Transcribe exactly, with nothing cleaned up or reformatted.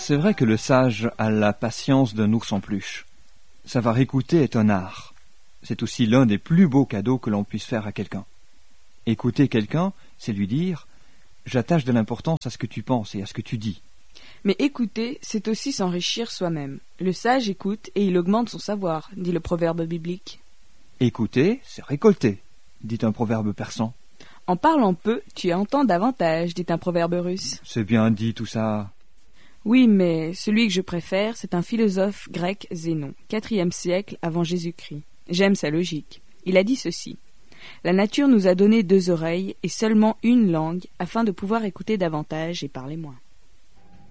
C'est vrai que le sage a la patience d'un ours en peluche. Savoir écouter est un art. C'est aussi l'un des plus beaux cadeaux que l'on puisse faire à quelqu'un. Écouter quelqu'un, c'est lui dire « J'attache de l'importance à ce que tu penses et à ce que tu dis ». Mais écouter, c'est aussi s'enrichir soi-même. Le sage écoute et il augmente son savoir, dit le proverbe biblique. Écouter, c'est récolter, dit un proverbe persan. En parlant peu, tu entends davantage, dit un proverbe russe. C'est bien dit tout ça. Oui, mais celui que je préfère, c'est un philosophe grec Zénon, quatrième siècle avant Jésus-Christ. J'aime sa logique. Il a dit ceci. La nature nous a donné deux oreilles et seulement une langue afin de pouvoir écouter davantage et parler moins.